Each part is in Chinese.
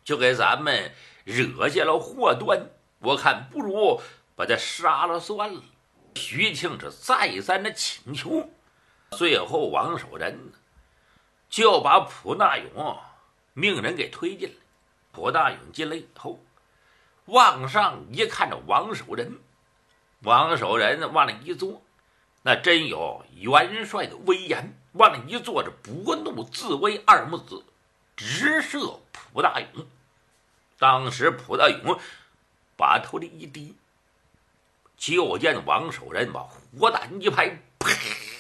就给咱们惹下了祸端，我看不如把他杀了算了。徐庆是再三的请求，最后王守仁就把蒲大勇命人给推进来。蒲大勇进来以后，往上一看着王守仁，王守仁往那一坐，那真有元帅的威严，往那一坐着不怒自威二目子直射蒲大勇。当时蒲大勇把头里一低，就见王守仁把火胆一拍，啪！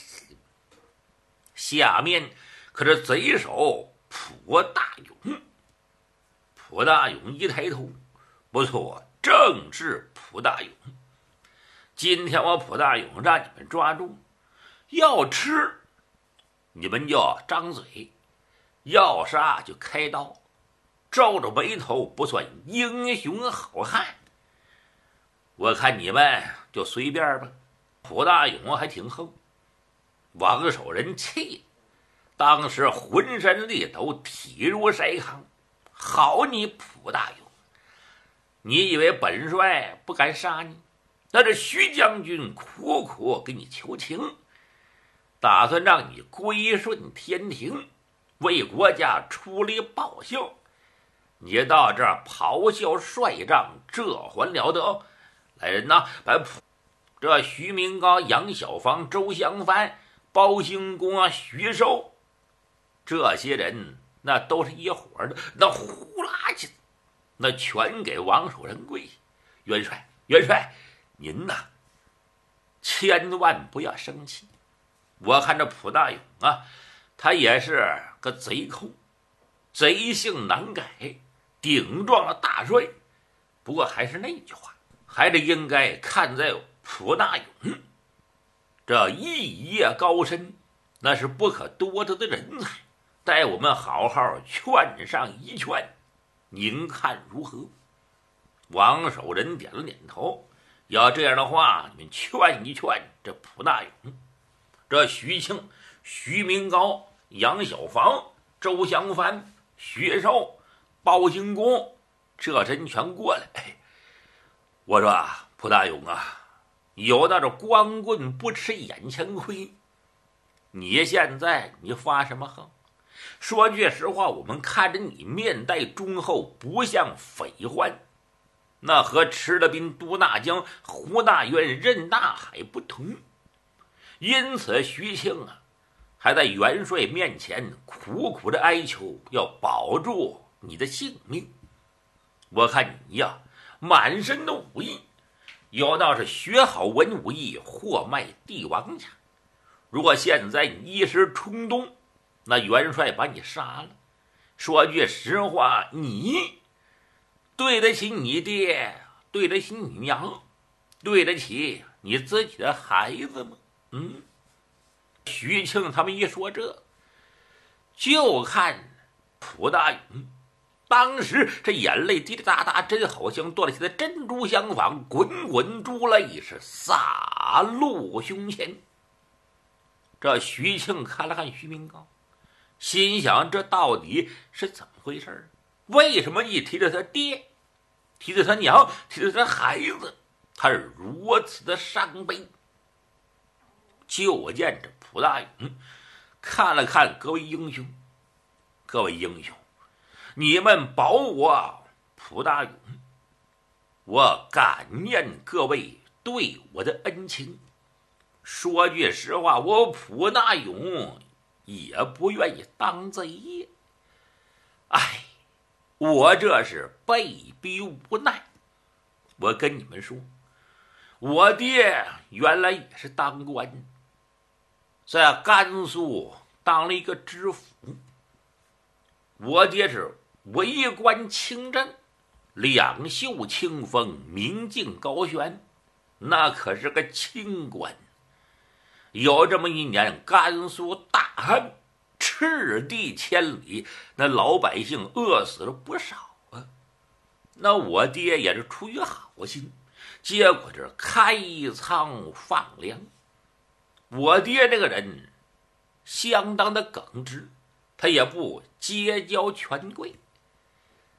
下面可是贼手蒲大勇。蒲大勇一抬头，不错，正是蒲大勇。今天我蒲大勇让你们抓住，要吃你们就张嘴，要杀就开刀，皱着眉头不算英雄好汉。我看你们就随便吧。蒲大勇还挺横，王守仁气，当时浑身力抖，体如筛糠。好你蒲大勇，你以为本帅不敢杀你？那这徐将军苦苦给你求情，打算让你归顺天庭，为国家出力报效。你到这儿咆哮帅帐，这还了得？来人呐，把这徐明高、杨小房、周香帆、包兴公、徐寿这些人，那都是一伙的，那呼啦去，那全给王守仁跪下。元帅，元帅，您呐，千万不要生气。我看这蒲大勇啊，他也是个贼寇，贼性难改，顶撞了大帅。不过还是那句话，还是应该看在蒲大勇这艺业高深，那是不可多得的人才，待我们好好劝上一劝，您看如何？王守仁点了点头，要这样的话，你们劝一劝这蒲大勇。这徐庆、徐明高、杨小房、周香帆、徐寿、包兴公这人全过来。我说啊，蒲大勇啊，有那这光棍不吃眼前亏，你现在你发什么横？说句实话，我们看着你面带忠厚，不像匪患，那和吃了兵都大江、胡大渊、任大海不同。因此徐庆啊，还在元帅面前苦苦的哀求，要保住你的性命。我看你呀，满身的武艺，有道是学好文武艺，货卖帝王家。如果现在你一时冲动，那元帅把你杀了，说句实话，你对得起你爹，对得起你娘，对得起你自己的孩子吗？徐庆他们一说这，就看蒲大勇当时这眼泪滴滴答答，真好像剁了下的珍珠相仿，滚滚珠泪是洒落胸前。这徐庆看了看徐明高，心想这到底是怎么回事？为什么一提着他爹，提着他娘，提着他孩子，他是如此的伤悲？就见这蒲大勇看了看各位英雄，各位英雄，你们保我蒲大勇，我感念各位对我的恩情。说句实话，我蒲大勇也不愿意当贼。我这是被逼无奈。我跟你们说，我爹原来也是当官，在甘肃当了一个知府。我爹是为官清正，两袖清风，明镜高悬，那可是个清官。有这么一年甘肃大旱，赤地千里，那老百姓饿死了不少啊。那我爹也是出于好心，结果这开仓放粮。我爹这个人相当的耿直，他也不结交权贵，